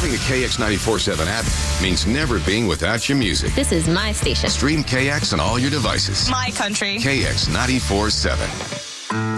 Having a KX94.7 app means never being without your music. This is my station. Stream KX on all your devices. My country. KX94.7.